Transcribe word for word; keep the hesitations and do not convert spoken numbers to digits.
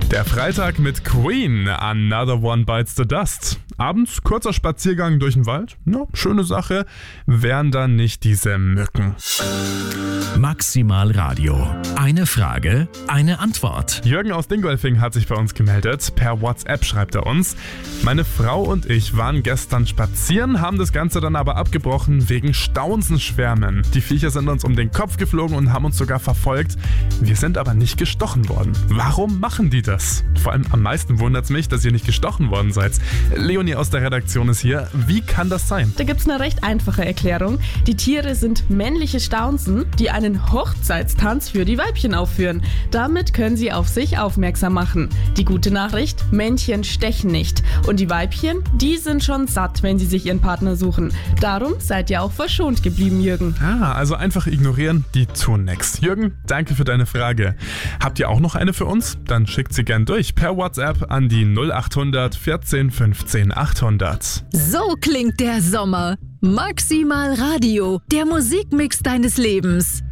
Der Freitag mit Queen, Another One Bites the Dust. Abends kurzer Spaziergang durch den Wald, ja, schöne Sache, wären dann nicht diese Mücken. Maximal Radio. Eine Frage, eine Antwort. Jürgen aus Dingolfing hat sich bei uns gemeldet. Per WhatsApp schreibt er uns: Meine Frau und ich waren gestern spazieren, haben das Ganze dann aber abgebrochen wegen Staunsenschwärmen. Die Viecher sind uns um den Kopf geflogen und haben uns sogar verfolgt. Wir sind aber nicht gestochen worden. Warum machen die das? Vor allem am meisten wundert es mich, dass ihr nicht gestochen worden seid. Leonie aus der Redaktion ist hier. Wie kann das sein? Da gibt's eine recht einfache Erklärung. Die Tiere sind männliche Staunsen, die einen Hochzeitstanz für die Weibchen aufführen. Damit können sie auf sich aufmerksam machen. Die gute Nachricht: Männchen stechen nicht. Und die Weibchen, die sind schon satt, wenn sie sich ihren Partner suchen. Darum seid ihr auch verschont geblieben, Jürgen. Ah, also einfach ignorieren, die tun nix. Jürgen, danke für deine Frage. Habt ihr auch noch eine für uns? Dann schickt sie gern durch per WhatsApp an die null acht hundert vierzehn fünfzehn achthundert. So klingt der Sommer. Maximal Radio, der Musikmix deines Lebens.